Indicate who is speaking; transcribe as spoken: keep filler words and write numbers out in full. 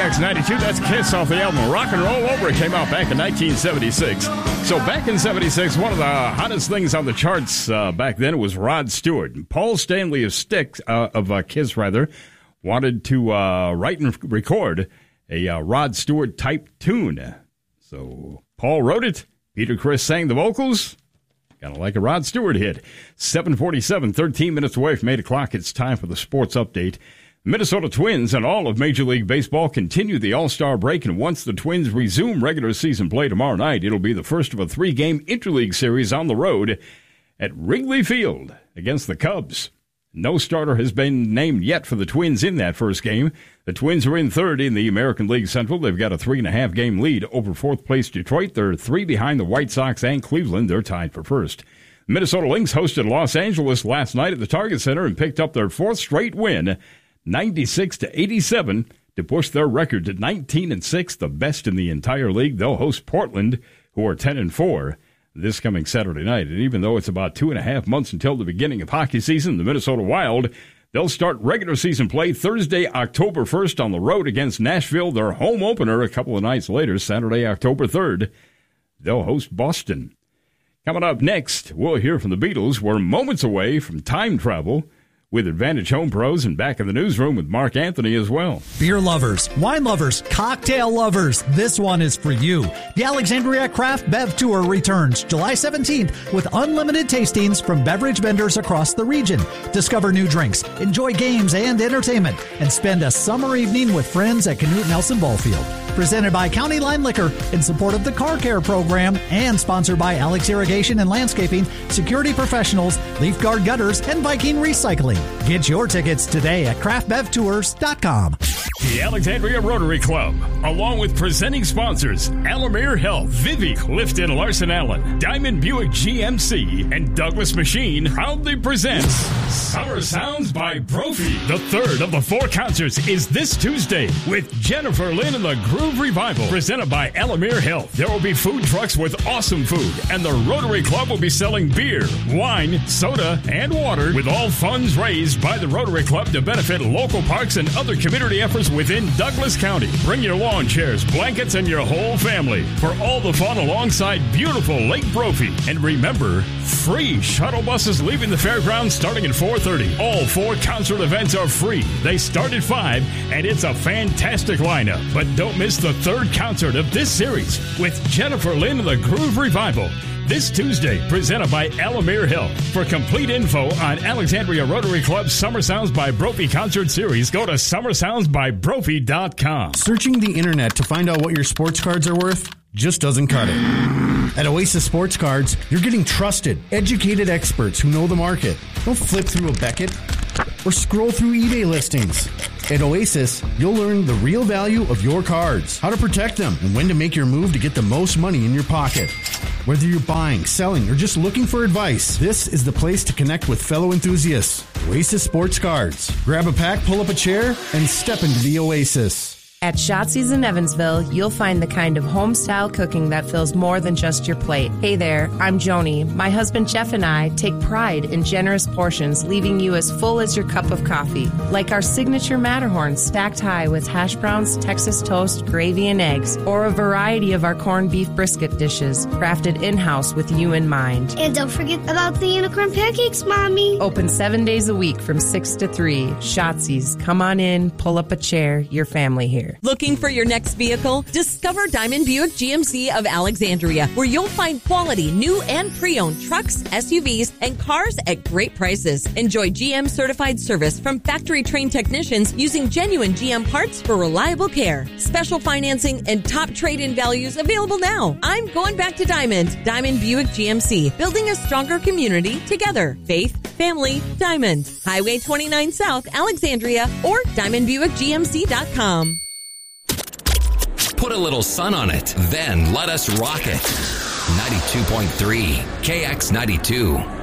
Speaker 1: X ninety-two, that's Kiss off the album Rock and Roll Over. It came out back in nineteen seventy-six. So back in seventy-six, one of the hottest things on the charts uh, back then was Rod Stewart. Paul Stanley of Styx, uh, of uh, Kiss rather, wanted to uh, write and record a uh, Rod Stewart type tune. So Paul wrote it. Peter Criss sang the vocals. Kind of like a Rod Stewart hit. seven forty-seven, thirteen minutes away from eight o'clock. It's time for the sports update. Minnesota Twins and all of Major League Baseball continue the All-Star break, and once the Twins resume regular season play tomorrow night, it'll be the first of a three-game interleague series on the road at Wrigley Field against the Cubs. No starter has been named yet for the Twins in that first game. The Twins are in third in the American League Central. They've got a three-and-a-half game lead over fourth-place Detroit. They're three behind the White Sox and Cleveland. They're tied for first. Minnesota Lynx hosted Los Angeles last night at the Target Center and picked up their fourth straight win, ninety-six to eighty-seven, to push their record to nineteen and six, the best in the entire league. They'll host Portland, who are ten and four, this coming Saturday night. And even though it's about two and a half months until the beginning of hockey season, the Minnesota Wild, they'll start regular season play Thursday, October first on the road against Nashville. Their home opener a couple of nights later, Saturday, October third, they'll host Boston. Coming up next, we'll hear from the Beatles. We're moments away from time travel with Advantage Home Pros, and back in the newsroom with Mark Anthony as well.
Speaker 2: Beer lovers, wine lovers, cocktail lovers, this one is for you. The Alexandria Craft Bev Tour returns July seventeenth with unlimited tastings from beverage vendors across the region. Discover new drinks, enjoy games and entertainment, and spend a summer evening with friends at Canute Nelson Ballfield. Presented by County Line Liquor in support of the Car Care Program and sponsored by Alex Irrigation and Landscaping, Security Professionals, Leaf Guard Gutters, and Viking Recycling. Get your tickets today at craft bev tours dot com.
Speaker 1: The Alexandria Rotary Club, along with presenting sponsors Alamere Health, Vivi, Clifton Larson Allen, Diamond Buick G M C, and Douglas Machine, proudly presents Summer Sounds by Brophy. The third of the four concerts is this Tuesday with Jennifer Lynn and the Groove Revival, presented by Alamere Health. There will be food trucks with awesome food, and the Rotary Club will be selling beer, wine, soda, and water, with all funds raised by the Rotary Club to benefit local parks and other community efforts within Douglas County. Bring your lawn chairs, blankets, and your whole family for all the fun alongside beautiful Lake Brophy. And remember, free shuttle buses leaving the fairgrounds starting at four thirty. All four concert events are free. They start at five, and it's a fantastic lineup. But don't miss the third concert of this series with Jennifer Lynn and the Groove Revival. This Tuesday, presented by Alamere Health. For complete info on Alexandria Rotary Club's Summer Sounds by Brophy concert series, go to summer sounds by brophy dot com.
Speaker 3: Searching the internet to find out what your sports cards are worth just doesn't cut it. At Oasis Sports Cards, you're getting trusted, educated experts who know the market. Don't flip through a Beckett or scroll through eBay listings. At Oasis, you'll learn the real value of your cards, how to protect them, and when to make your move to get the most money in your pocket. Whether you're buying, selling, or just looking for advice, this is the place to connect with fellow enthusiasts. Oasis Sports Cards. Grab a pack, pull up a chair, and step into the Oasis.
Speaker 4: At Shotzi's in Evansville, you'll find the kind of home-style cooking that fills more than just your plate. Hey there, I'm Joni. My husband Jeff and I take pride in generous portions, leaving you as full as your cup of coffee. Like our signature Matterhorn stacked high with hash browns, Texas toast, gravy, and eggs, or a variety of our corned beef brisket dishes, crafted in-house with you in mind.
Speaker 5: And don't forget about the unicorn pancakes, Mommy.
Speaker 4: Open seven days a week from six to three. Shotzi's. Come on in, pull up a chair, your family here.
Speaker 6: Looking for your next vehicle? Discover Diamond Buick G M C of Alexandria, where you'll find quality new and pre-owned trucks, S U Vs, and cars at great prices. Enjoy G M certified service from factory-trained technicians using genuine G M parts for reliable care. Special financing and top trade-in values available now. I'm going back to Diamond. Diamond Buick G M C, building a stronger community together. Faith, family, Diamond. Highway twenty-nine South, Alexandria, or diamond buick g m c dot com.
Speaker 7: Put a little sun on it, then let us rock it. ninety-two point three K X ninety-two.